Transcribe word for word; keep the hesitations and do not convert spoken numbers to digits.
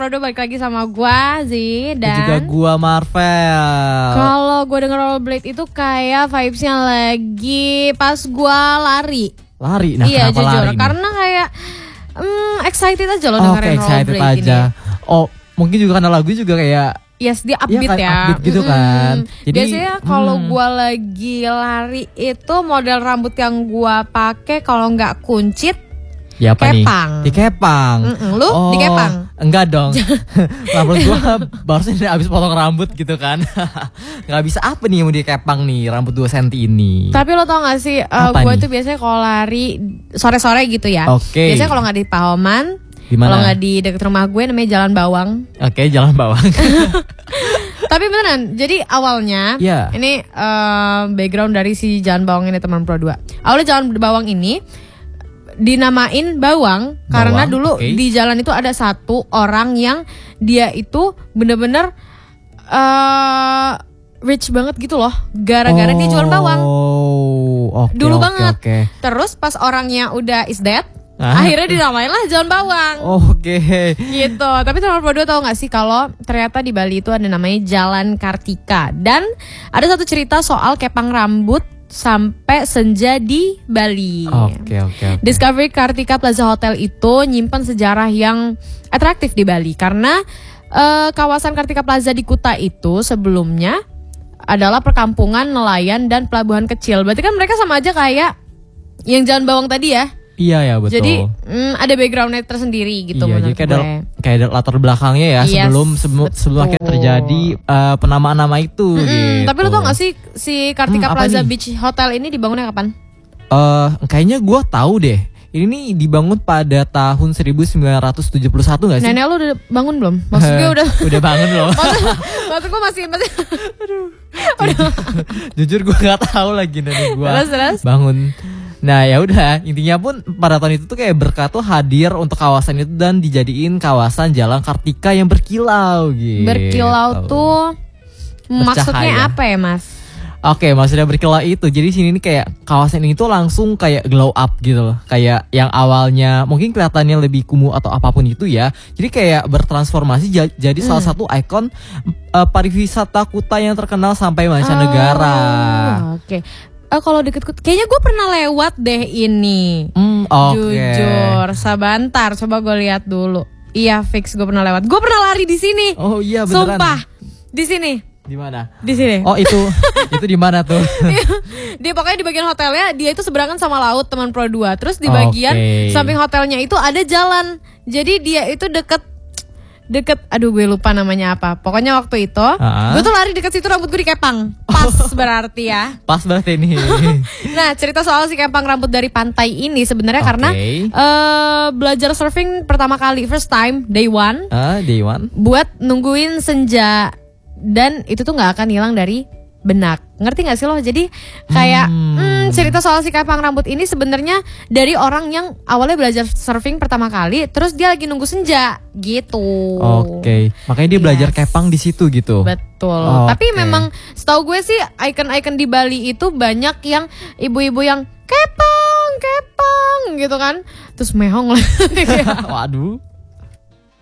Prodo, balik lagi sama gua Zi dan, dan juga gua Marvel. Kalau gua denger rollerblade itu kayak vibesnya lagi pas gua lari. Lari, nah iya, kenapa jujur, lari? Karena kayak um, excited aja loh oh, dengerin excited rollerblade aja. ini. Oh, mungkin juga karena lagu juga kayak yes, dia upbeat ya. Kan, ya. Upbeat gitu mm-hmm. kan. Jadi, biasanya kalau hmm. gua lagi lari itu model rambut yang gua pakai kalau nggak kuncit, ya apa kepang. Nih? Di kepang. Mm-mm. Lu oh, di kepang? Enggak dong. Rambut gua barusan abis potong rambut gitu kan. Gak bisa apa nih yang mau di kepang nih rambut dua sentimeter ini. Tapi lo tau gak sih uh, gua tuh biasanya kalau lari sore-sore gitu ya. Oke. Okay. Biasanya kalau nggak di Pahoman, kalau nggak di dekat rumah gue namanya Jalan Bawang. Oke, okay, Jalan Bawang. Tapi beneran, jadi awalnya yeah. ini uh, background dari si Jalan Bawang ini teman Pro dua. Awalnya Jalan Bawang ini dinamain Bawang, Bawang karena dulu okay. di jalan itu ada satu orang yang dia itu bener-bener uh, rich banget gitu loh, gara-gara oh, dia jual bawang. Okay, dulu okay, banget. Okay. Terus pas orangnya udah is dead, ah? akhirnya dinamain lah Jalan Bawang. Oke. Okay. Gitu. Tapi teman Pro dua tahu nggak sih kalau ternyata di Bali itu ada namanya Jalan Kartika dan ada satu cerita soal kepang rambut sampai senja di Bali. Oke okay, oke. Okay, okay. Discovery Kartika Plaza Hotel itu nyimpan sejarah yang atraktif di Bali karena uh, kawasan Kartika Plaza di Kuta itu sebelumnya adalah perkampungan nelayan dan pelabuhan kecil. Berarti kan mereka sama aja kayak yang Jalan Bawang tadi ya. Iya ya betul. Jadi mm, ada backgroundnya tersendiri gitu iya, menurut jadi kayak gue. Ada, kayak ada latar belakangnya ya yes, sebelum sebelum, sebelum akhirnya terjadi uh, penamaan nama itu. Mm-hmm. Gitu. Tapi lo tau gak sih si Kartika hmm, Plaza nih? Beach Hotel ini dibangunnya kapan? Uh, kayaknya gue tahu deh. Ini nih dibangun pada tahun seribu sembilan ratus tujuh puluh satu gak sih? Nenek lo udah bangun belum? Maksud gue udah udah bangun loh. maksud, maksud gue masih masih. Aduh. Jujur, jujur gue nggak tahu lagi nenek gue bangun. Nah ya udah intinya pun pada tahun itu tuh kayak berkah tuh hadir untuk kawasan itu dan dijadiin kawasan Jalan Kartika yang berkilau gitu. Berkilau tuh maksudnya apa ya mas? Oke, maksudnya berkilau itu jadi sini nih kayak kawasan ini tuh langsung kayak glow up gitu loh. Kayak yang awalnya mungkin kelihatannya lebih kumuh atau apapun itu ya. Jadi kayak bertransformasi j- jadi hmm. salah satu ikon uh, pariwisata Kuta yang terkenal sampai mancanegara. Oh, oke. Okay. Uh, kalau deket, kayaknya gue pernah lewat deh ini. Mm, okay. Jujur, sabantar, coba gue lihat dulu. Iya, fix gue pernah lewat. Gue pernah lari di sini. Oh iya beneran. Sumpah, di sini. Di mana? Di sini. Oh itu, itu di mana tuh? dia, dia pokoknya di bagian hotelnya dia itu seberangan sama laut teman Pro dua. Terus di bagian okay. samping hotelnya itu ada jalan. Jadi dia itu deket deket aduh gue lupa namanya apa. Pokoknya waktu itu uh-huh. gue tuh lari deket situ rambut gue dikepang. Pas oh. berarti ya. Pas berarti ini. Nah cerita soal si kepang rambut dari pantai ini sebenarnya okay. karena uh, belajar surfing pertama kali first time day one. Uh, day one. Buat nungguin senja dan itu tuh nggak akan hilang dari benak. Ngerti gak sih lo? Jadi kayak hmm. Hmm, cerita soal si kepang rambut ini sebenarnya dari orang yang awalnya belajar surfing pertama kali, terus dia lagi nunggu senja gitu. Oke, okay. Makanya dia yes. belajar kepang di situ gitu. Betul. Okay. Tapi memang setahu gue sih icon-icon di Bali itu banyak yang ibu-ibu yang kepang, kepang gitu kan. Terus mehong lah. Waduh.